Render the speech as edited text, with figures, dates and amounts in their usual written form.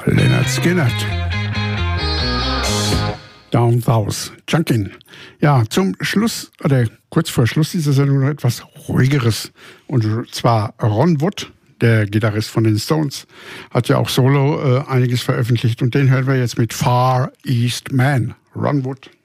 Lynyrd Skynyrd. Down South Junkin. Ja, zum Schluss, oder kurz vor Schluss dieser Sendung noch etwas Ruhigeres. Und zwar Ron Wood, der Gitarrist von den Stones, hat ja auch solo einiges veröffentlicht. Und den hören wir jetzt mit Far East Man. Ron Wood.